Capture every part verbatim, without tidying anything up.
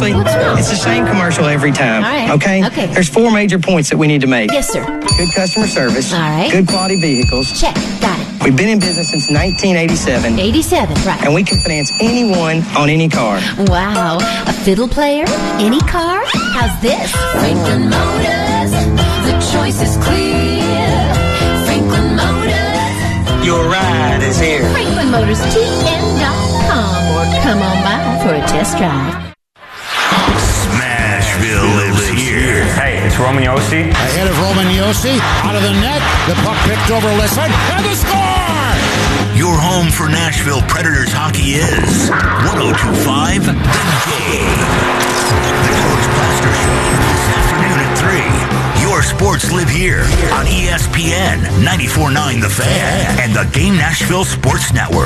Ashley, What's wrong? it's the same commercial every time. All right. Okay? Okay. There's four major points that we need to make. Yes, sir. Good customer service. All right. Good quality vehicles. Check. Got it. We've been in business since nineteen eighty-seven. eighty-seven, right. And we can finance anyone on any car. Wow. A fiddle player? Any car? How's this? Franklin Motors, the choice is clear. Franklin Motors. Your ride is here. Franklin Motors T N dot com or come on by for a test drive. Smashville is here. Hey, it's Roman Yossi. Ahead of Roman Yossi, out of the net, the puck picked over Lisson, and the score! Your home for Nashville Predators hockey is one oh two point five The Game. The Coach Blaster Show this afternoon at three. Your sports live here on E S P N ninety-four point nine The Fan and the Game Nashville Sports Network.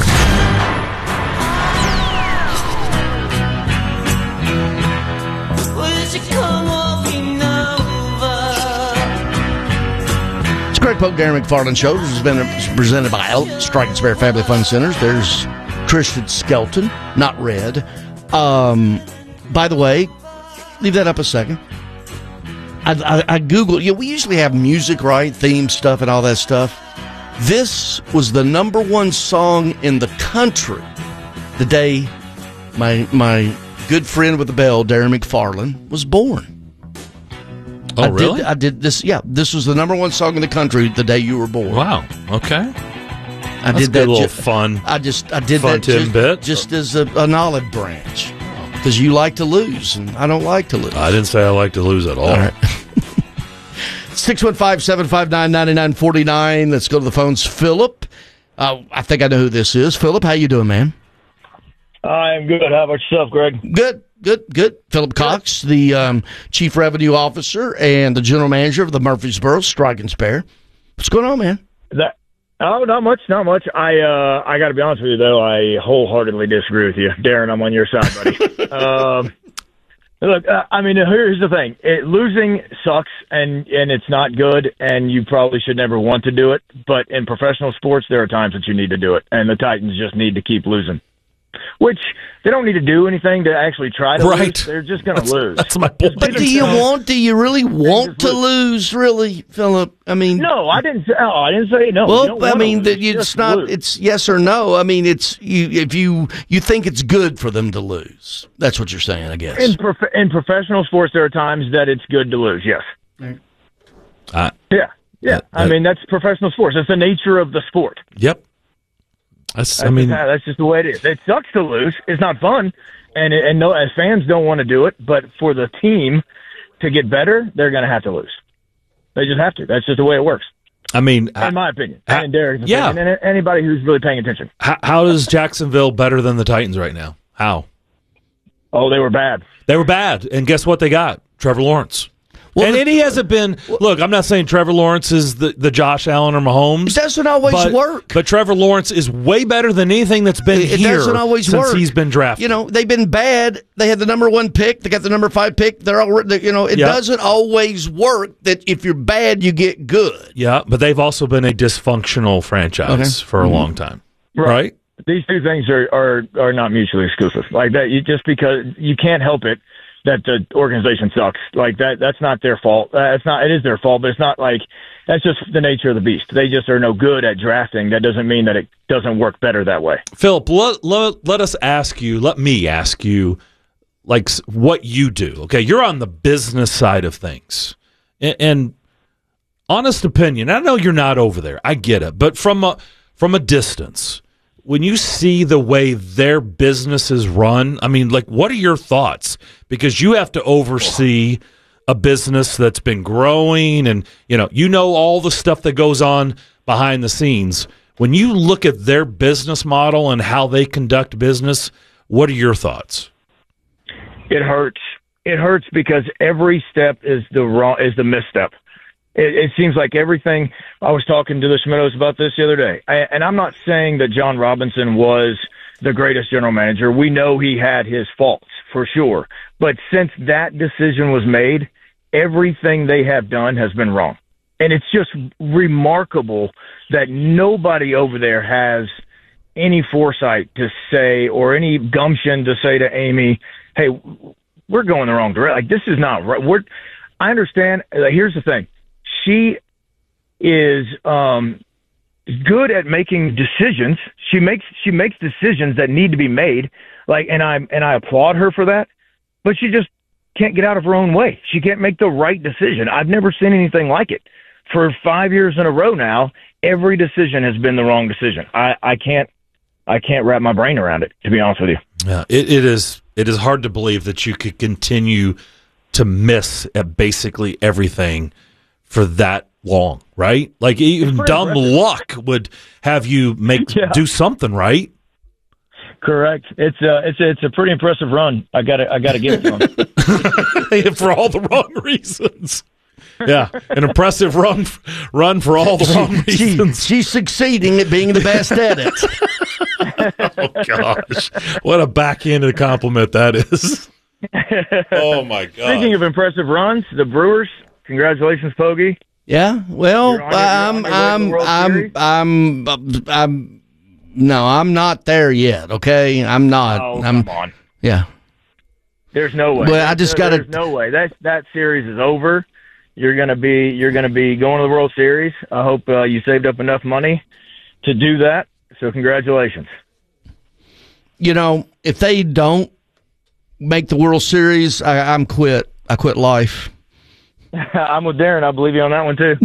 It's Greg Pope, Darren McFarland Show. This has been presented by Strike and Spare Family Fun Centers. There's Tristan Skelton, not red. Um, by the way, leave that up a second. I, I, I Googled, you know, we usually have music, right? Theme stuff and all that stuff. This was the number one song in the country the day my my good friend with the bell, Darren McFarland, was born. Oh, I really? Did, I did this, yeah. This was the number one song in the country the day you were born. Wow. Okay. I That's did a good that little ju- fun. I just I did fun that just, tidbit. just as a, an olive branch because you like to lose and I don't like to lose. I didn't say I like to lose at all. All right. six one five, seven five nine, nine nine four nine. Let's go to the phones. Philip. Uh, I think I know who this is. Philip, how you doing, man? I'm good. How about yourself, Greg? Good, good, good. Philip Cox, the um, Chief Revenue Officer and the General Manager of the Murfreesboro Strike and Spare. What's going on, man? That oh, not much, not much. I uh, I got to be honest with you though. I wholeheartedly disagree with you, Darren. I'm on your side, buddy. um, look, uh, I mean, here's the thing: it, losing sucks, and and it's not good, and you probably should never want to do it. But in professional sports, there are times that you need to do it, and the Titans just need to keep losing. Which they don't need to do anything to actually try to Right. lose. They're just going to lose. That's my point. But do you want? Do you really want to lose? Really, Philip? I mean, No, I didn't say. Oh, I didn't say no. You well, don't I wanna mean, lose, that you- it's just not. lose. It's yes or no. I mean, it's you. If you you think it's good for them to lose, that's what you're saying, I guess. in prof- in professional sports. There are times that it's good to lose. Yes. Uh, Yeah. Yeah. That- I that- mean, that's professional sports. That's the nature of the sport. yep. That's, That's I mean, just how- that's just the way it is. It sucks to lose. It's not fun, and and no, as fans don't want to do it. But for the team to get better, they're going to have to lose. They just have to. That's just the way it works, I mean, in my opinion, I- and Derek's yeah. opinion, and anybody who's really paying attention. how, how is Jacksonville better than the Titans right now? How? Oh, they were bad. They were bad, and guess what they got? Trevor Lawrence. Well, and, the- and he hasn't been. Look, I'm not saying Trevor Lawrence is the, the Josh Allen or Mahomes. It doesn't always but, work. But Trevor Lawrence is way better than anything that's been It, it here doesn't always since work. he's been drafted. You know, they've been bad. They had the number one pick. They got the number five pick. They're all. they- You know, it Yep. doesn't always work that if you're bad, you get good. Yeah, but they've also been a dysfunctional franchise Okay. for Mm-hmm. a long time, right? These two things are, are, are not mutually exclusive. Like that, you just because you can't help it that the organization sucks. Like that, that's not their fault. Uh, it's not. It is their fault, but it's not like that's just the nature of the beast. They just are no good at drafting. That doesn't mean that it doesn't work better that way. Philip, let, let, let us ask you, let me ask you, like, s- what you do. Okay, you're on the business side of things. And, and honest opinion, I know you're not over there. I get it. But from a, from a distance, when you see the way their business is run, I mean, like, what are your thoughts? Because you have to oversee a business that's been growing and, you know, you know all the stuff that goes on behind the scenes. When you look at their business model and how they conduct business, what are your thoughts? It hurts. It hurts because every step is the wrong is the misstep. It, it seems like everything. I was talking to the Schmittos about this the other day, I, and I'm not saying that John Robinson was the greatest general manager. We know he had his faults for sure, but since that decision was made, everything they have done has been wrong, and it's just remarkable that nobody over there has any foresight to say or any gumption to say to Amy, hey, we're going the wrong direction. Like, this is not right. We're, I understand. Uh, here's the thing. She is um, good at making decisions. She makes she makes decisions that need to be made. Like, and I and I applaud her for that. But she just can't get out of her own way. She can't make the right decision. I've never seen anything like it. For five years in a row now, every decision has been the wrong decision. I, I can't I can't wrap my brain around it, to be honest with you. Yeah, it, it is it is hard to believe that you could continue to miss at basically everything for that long, right? Like, even dumb impressive. luck would have you make Yeah. do something, right? Correct. It's a it's a, it's a pretty impressive run. I got to I got to give it to him. For all the wrong reasons. Yeah, an impressive run run for all the wrong She, reasons. she's succeeding at being the best at it. Oh, gosh. What a backhanded compliment that is. Oh, my God. Speaking of impressive runs, the Brewers. Congratulations, Poggy. Yeah, well, You're on your- I'm, you're on your way to the I'm, World I'm, Series? I'm, I'm, I'm, no, I'm not there yet. Okay, I'm not. Oh, I'm, come on. Yeah, There's no way. Well, I just There- gotta- There's no way. That that series is over. You're gonna be you're gonna be going to the World Series. I hope uh, you saved up enough money to do that. So congratulations. you know, if they don't make the World Series, I, I'm quit. I quit life. I'm with Darren. I believe you on that one too.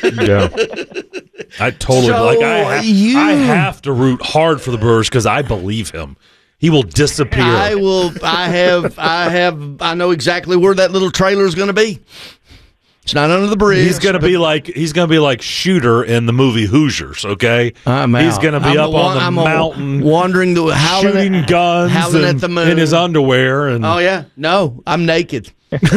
Yeah. I totally, So, like, I, ha- you- I have to root hard for the Brewers because I believe him. He will disappear. I will. I have. I have. I know exactly where that little trailer is going to be. It's not under the bridge. He's gonna be like he's gonna be like Shooter in the movie Hoosiers. Okay, I'm he's out. gonna be I'm up a- on the I'm a mountain, wandering the howling shooting at, guns, howling and- at the moon in his underwear. And Oh yeah, no, I'm naked.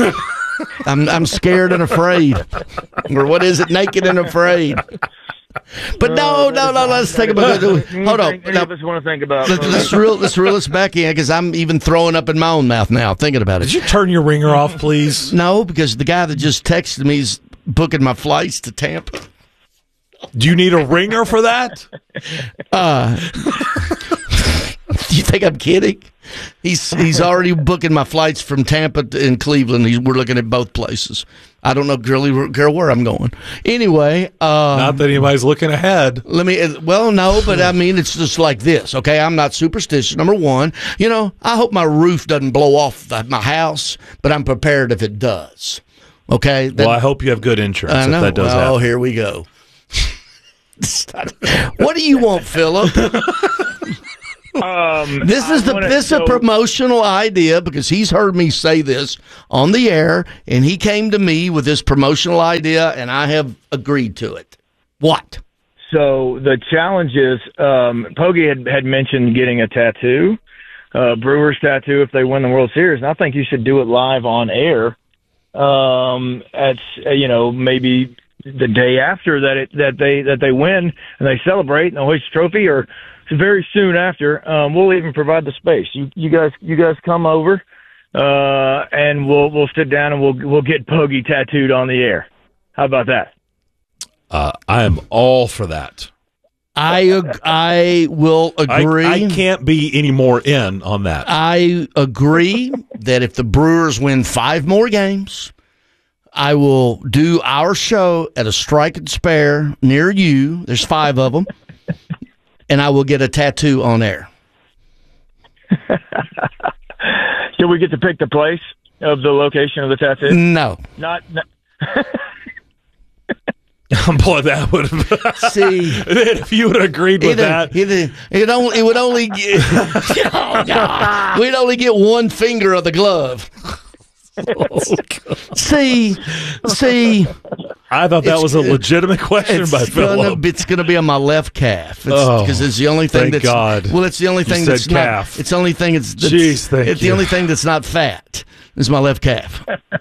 I'm I'm scared and afraid, or what is it? Naked and afraid. But no, no, no. Let's think about it. Hold on. Anything any Now, of us want to think about? let's, let's reel let's reel this back in because I'm even throwing up in my own mouth now thinking about did it. you turn your ringer off, please? No, because the guy that just texted me is booking my flights to Tampa. Do you need a ringer for that? Do you think I'm kidding? He's he's already booking my flights from Tampa to, in Cleveland. He's, we're looking at both places. I don't know really care where I'm going. Anyway, uh, Not that anybody's looking ahead. let me. Well, no, but I mean it's just like this. Okay, I'm not superstitious. Number one, you know, I hope my roof doesn't blow off the, my house, but I'm prepared if it does. Okay. That- Well, I hope you have good insurance I know. if that does oh, happen. here we go. What do you want, Philip? Um, This is I the wanna- this is a so- promotional idea because he's heard me say this on the air, and he came to me with this promotional idea, and I have agreed to it. What? So the challenge is, um, Poggy had, had mentioned getting a tattoo, uh, Brewers tattoo if they win the World Series, and I think you should do it live on air. Um, at uh, you know maybe the day after that it that they that they win and they celebrate and they hoist the trophy, or very soon after. Um, we'll even provide the space. You you guys you guys come over, uh, and we'll we'll sit down and we'll we'll get Poggy tattooed on the air. How about that? Uh, I am all for that. I ag- I will I, agree. I can't be any more in on that. I agree that if the Brewers win five more games, I will do our show at a Strike and Spare near you. There's five of them. And I will get a tattoo on air. Do we get to pick the place of the location of the tattoo? No. Not. not Boy, that would have. See, If you would have agreed with either, that. either, it, only, it would only get, oh, God. We'd only get one finger of the glove. see, see, I thought that It's was a good. legitimate question it's by gonna, Philip. it's gonna be on my left calf. It's, Oh, because it's the only thing thank that's God. well, it's the only You thing said that's calf. not. It's the only thing that's. that's Jeez, thank it's you. the only thing that's not fat. Is my left calf.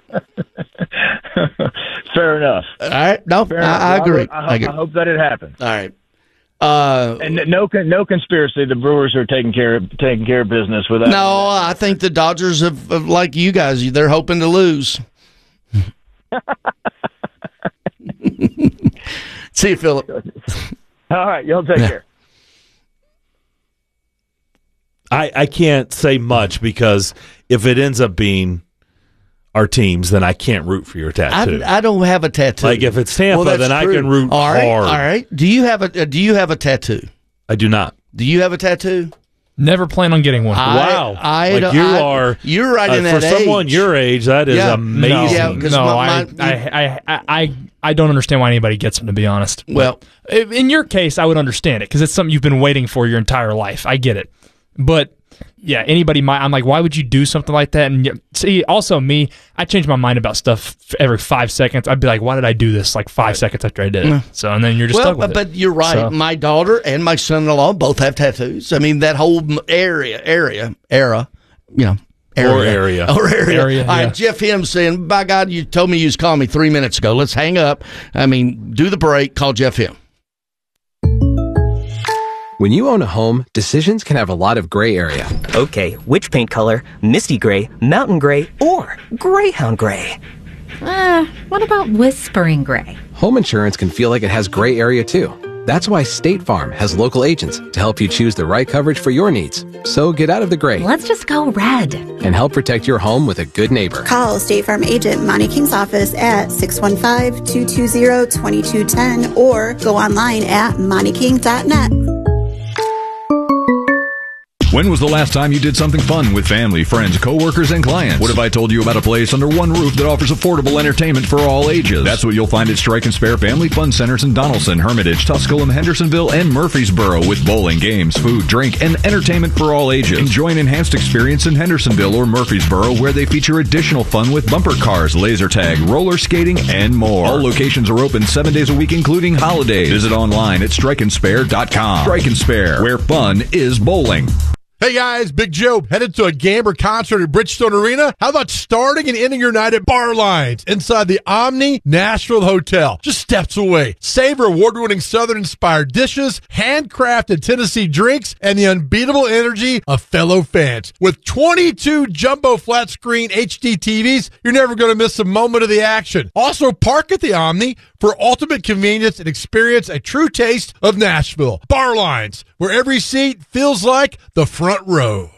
fair enough. All right, no, Fair enough. I, I agree. I, I hope, agree. I hope that it happens. All right. Uh, And no, con- no conspiracy. The Brewers are taking care of taking care of business with that. no, I think the Dodgers have, have like you guys. They're hoping to lose. See you, Philip. All right, y'all take Yeah. care. I, I can't say much because if it ends up being our teams, then I can't root for your tattoo. I, I don't have a tattoo. Like if it's Tampa, well, then true. I can root all right, hard. All right. Do you have a uh, Do you have a tattoo? I do not. Do you have a tattoo? Never plan on getting one. I, Wow. I, like you I, are. You're right uh, in that for age. someone your age, that is Yeah. amazing. Yeah, No, 'cause no my- I, my- I, I, I, I don't understand why anybody gets them, to be honest. Well, But in your case, I would understand it because it's something you've been waiting for your entire life. I get it. But yeah, anybody might. I'm like, why would you do something like that? And yeah, see, also me, I change my mind about stuff every five seconds. I'd be like, why did I do this? Like five seconds after I did it. So and then you're just well, stuck with but it. you're right. So- My daughter and my son-in-law both have tattoos. I mean, that whole m- area, area, era, you know. Area. Or area. Or area. Area, All right, yeah. Jeff Him saying, by God, you told me you was calling me three minutes ago. Let's hang up. I mean, do the break, call Jeff Him. When you own a home, decisions can have a lot of gray area. Okay, which paint color? Misty gray, mountain gray, or greyhound gray? Uh, what about whispering gray? Home insurance can feel like it has gray area too. That's why State Farm has local agents to help you choose the right coverage for your needs. So get out of the gray Let's just go red. and help protect your home with a good neighbor. Call State Farm agent Monty King's office at six one five, two two zero, two two one zero or go online at monty king dot net. When was the last time you did something fun with family, friends, coworkers, and clients? What if I told you about a place under one roof that offers affordable entertainment for all ages? That's what you'll find at Strike and Spare Family Fun Centers in Donaldson, Hermitage, Tusculum, Hendersonville, and Murfreesboro with bowling, games, food, drink, and entertainment for all ages. Enjoy an enhanced experience in Hendersonville or Murfreesboro where they feature additional fun with bumper cars, laser tag, roller skating, and more. All locations are open seven days a week, including holidays. Visit online at strike and spare dot com. Strike and Spare, where fun is bowling. Hey guys, Big Joe, headed to a Gamber concert at Bridgestone Arena? How about starting and ending your night at Bar Lines inside the Omni Nashville Hotel, just steps away? Savor award-winning Southern-inspired dishes, handcrafted Tennessee drinks, and the unbeatable energy of fellow fans. With twenty-two jumbo flat-screen H D T Vs, you're never going to miss a moment of the action. Also, park at the Omni for ultimate convenience and experience a true taste of Nashville. Bar Lines, where every seat feels like the front row.